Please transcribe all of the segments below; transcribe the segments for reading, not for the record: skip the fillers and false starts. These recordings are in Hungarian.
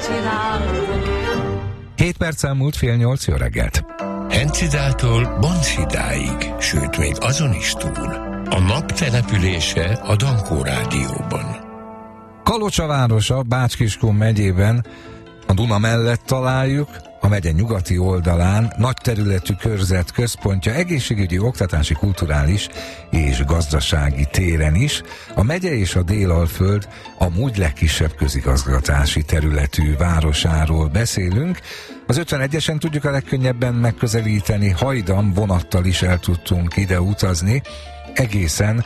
csináltok. 7 perccel múlt fél 8, jó reggelt. Hencidától Bontszidáig, sőt még azon is túl. A nap települése a Dankó Rádióban. Kalocsa városa Bács-Kiskun megyében a Duna mellett találjuk, a megye nyugati oldalán, nagy területű körzet központja egészségügyi, oktatási, kulturális és gazdasági téren is. A megye és a Délalföld amúgy legkisebb közigazgatási területű városáról beszélünk. Az 51-esen tudjuk a legkönnyebben megközelíteni, hajdan vonattal is el tudtunk ide utazni, egészen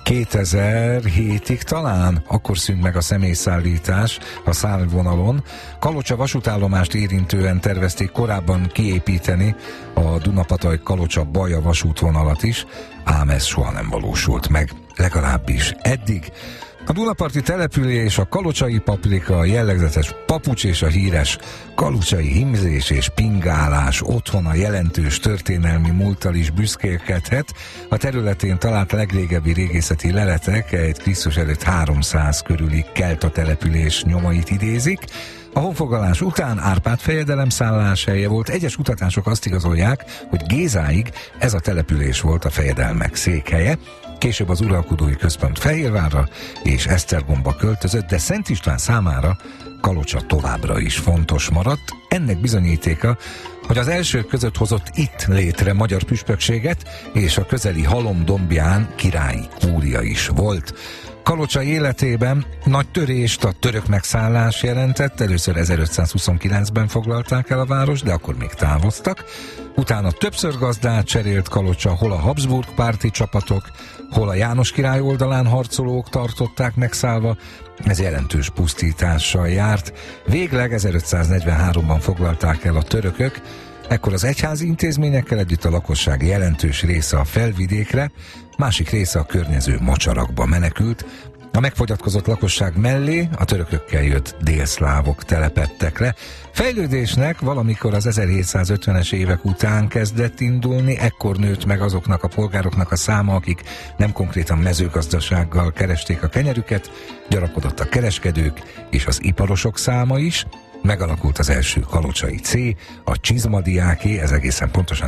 2007-ig talán, akkor szűnt meg a személyszállítás a szárnyvonalon. Kalocsa vasútállomást érintően tervezték korábban kiépíteni a Dunapataj-Kalocsa-Baja vasútvonalat is, ám ez soha nem valósult meg, legalábbis eddig. A Dunaparti település, a kalocsai paprika, a jellegzetes papucs és a híres kalocsai hímzés és pingálás otthona jelentős történelmi múlttal is büszkélkedhet. A területén talált legrégebbi régészeti leletek egy Krisztus előtt 300 körüli kelta település nyomait idézik. A honfoglalás után Árpád fejedelem szálláshelye volt. Egyes kutatások azt igazolják, hogy Gézáig ez a település volt a fejedelmek székhelye. Később az uralkodói központ Fehérvárra és Esztergomba költözött, de Szent István számára Kalocsa továbbra is fontos maradt. Ennek bizonyítéka, hogy az elsők között hozott itt létre magyar püspökséget, és a közeli Halom dombján királyi kúria is volt. Kalocsa életében nagy törést a török megszállás jelentett, először 1529-ben foglalták el a város, de akkor még távoztak. Utána többször gazdát cserélt Kalocsa, hol a Habsburg párti csapatok, hol a János király oldalán harcolók tartották megszállva, ez jelentős pusztítással járt. Végleg 1543-ban foglalták el a törökök, ekkor az egyházi intézményekkel együtt a lakosság jelentős része a felvidékre, másik része a környező mocsarakba menekült. A megfogyatkozott lakosság mellé a törökökkel jött délszlávok telepedtek le. Fejlődésnek valamikor az 1750-es évek után kezdett indulni, ekkor nőtt meg azoknak a polgároknak a száma, akik nem konkrétan mezőgazdasággal keresték a kenyerüket, gyarapodott a kereskedők és az iparosok száma is. Megalakult az első kalocsai C, a csizmadiáké, ez egészen pontosan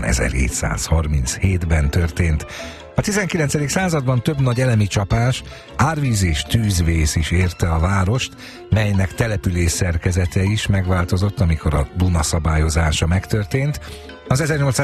1737-ben történt. A 19. században több nagy elemi csapás, árvíz és tűzvész is érte a várost, melynek település szerkezete is megváltozott, amikor a Duna szabályozása megtörtént. Az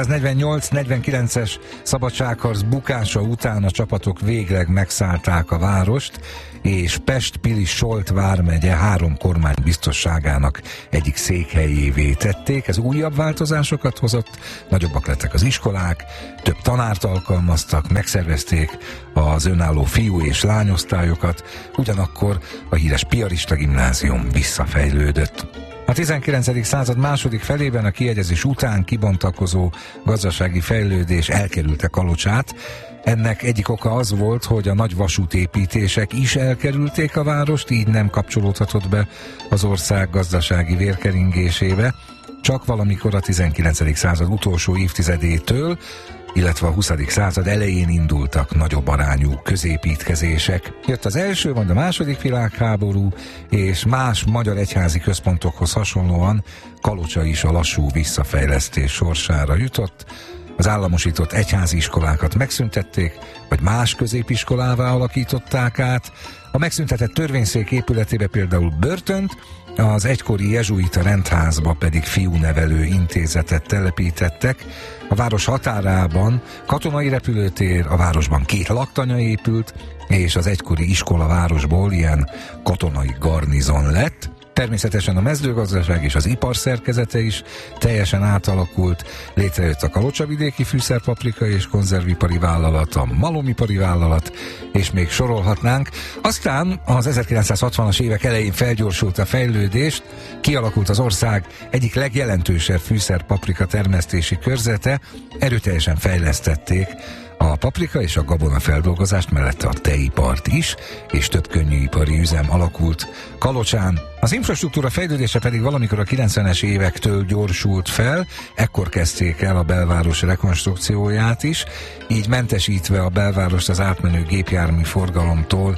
1848-49-es szabadságharc bukása után a csapatok végleg megszállták a várost, és Pest-Pilis-Solt vármegye 3 kormány biztosságának egyik székhelyévé tették. Ez újabb változásokat hozott, nagyobbak lettek az iskolák, több tanárt alkalmaztak, megszervezték az önálló fiú- és lányosztályokat, ugyanakkor a híres piarista gimnázium visszafejlődött. A 19. század második felében a kiegyezés után kibontakozó gazdasági fejlődés elkerülte Kalocsát. Ennek egyik oka az volt, hogy a nagy vasútépítések is elkerülték a várost, így nem kapcsolódhatott be az ország gazdasági vérkeringésébe. Csak valamikor a 19. század utolsó évtizedétől, illetve a 20. század elején indultak nagyobb arányú középítkezések. Jött az első, majd a második világháború, és más magyar egyházi központokhoz hasonlóan Kalocsa is a lassú visszafejlesztés sorsára jutott. Az államosított egyházi iskolákat megszüntették, vagy más középiskolává alakították át. A megszüntetett törvényszék épületébe például börtönt, az egykori jezsuita rendházba pedig fiúnevelő intézetet telepítettek. A város határában katonai repülőtér, a városban 2 laktanya épült, és az egykori iskola városból ilyen katonai garnizon lett. Természetesen a mezőgazdaság és az ipar szerkezete is teljesen átalakult, létrejött a kalocsavidéki fűszerpaprika és konzervipari vállalat, a malomipari vállalat, és még sorolhatnánk. Aztán az 1960-as évek elején felgyorsult a fejlődést, kialakult az ország egyik legjelentősebb fűszerpaprika termesztési körzete, erőteljesen fejlesztették a paprika és a gabona feldolgozást, mellette a tejipart is, és több könnyűipari üzem alakult Kalocsán. Az infrastruktúra fejlődése pedig valamikor a 90-es évektől gyorsult fel, ekkor kezdték el a belváros rekonstrukcióját is, így mentesítve a belvárost az átmenő gépjármű forgalomtól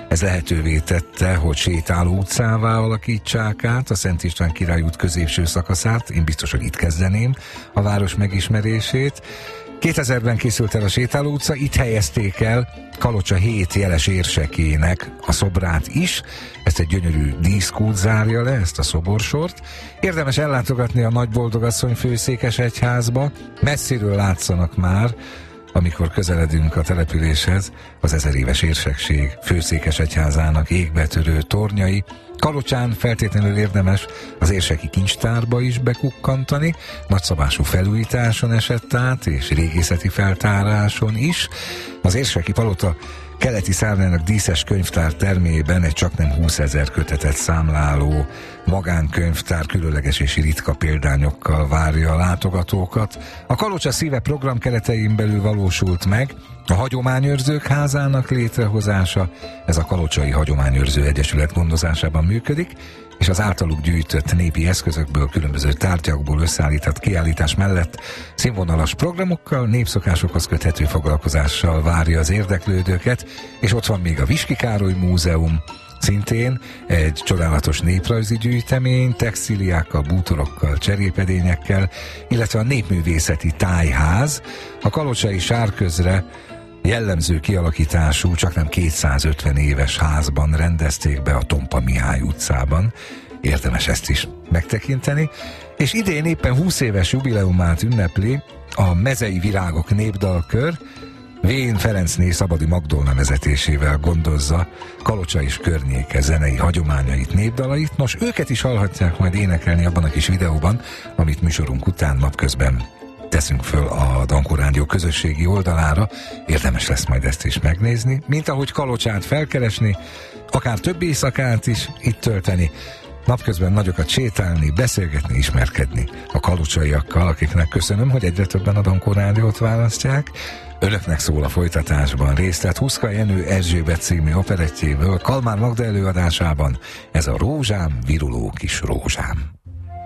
Ez lehetővé tette, hogy sétáló utcává alakítsák át a Szent István Király út középső szakaszát. Én biztos, hogy itt kezdeném a város megismerését. 2000-ben készült el a sétáló utca, itt helyezték el Kalocsa 7 jeles érsekének a szobrát is. Ezt egy gyönyörű díszkút zárja le, ezt a szoborsort. Érdemes ellátogatni a Nagyboldogasszony főszékesegyházba. Messziről látszanak már, amikor közeledünk a településhez, az 1000 éves érsekség főszékesegyházának égbetörő tornyai. Kalocsán feltétlenül érdemes az érseki kincstárba is bekukkantani, nagyszabású felújításon esett át, és régészeti feltáráson is. Az érseki palota keleti szárnyának díszes könyvtár termében egy csaknem 20 000 kötetet számláló magánkönyvtár különleges és ritka példányokkal várja a látogatókat. A Kalocsa szíve program keretein belül valósult meg a Hagyományőrzők házának létrehozása. Ez a Kalocsai Hagyományőrző Egyesület gondozásában működik, és az általuk gyűjtött népi eszközökből, különböző tárgyakból összeállított kiállítás mellett színvonalas programokkal, népszokásokhoz köthető foglalkozással várja az érdeklődőket, és ott van még a Viski Károly Múzeum, szintén egy csodálatos néprajzi gyűjtemény, textíliákkal, bútorokkal, cserépedényekkel, illetve a Népművészeti Tájház. A kalocsai Sárközre jellemző kialakítású, csaknem 250 éves házban rendezték be a Tompa Mihály utcában. Érdemes ezt is megtekinteni. És idén éppen 20 éves jubileumát ünnepli a Mezei Virágok népdalkör. Vén Ferencné Szabadi Magdolna vezetésével gondozza Kalocsa és környéke zenei hagyományait, népdalait. Nos, őket is hallhatják majd énekelni abban a kis videóban, amit műsorunk után napközben teszünk föl a Dankó Rádió közösségi oldalára. Érdemes lesz majd ezt is megnézni, mint ahogy Kalocsát felkeresni, akár több éjszakát is itt tölteni, napközben nagyokat sétálni, beszélgetni, ismerkedni a kalocsaiakkal, akiknek köszönöm, hogy egyre többen a Dankó Rádiót választják. Önöknek szól a folytatásban részlet Huszka Jenő Erzsébet című operettjéből, Kalmár Magda előadásában. Ez a Rózsám, viruló kis rózsám.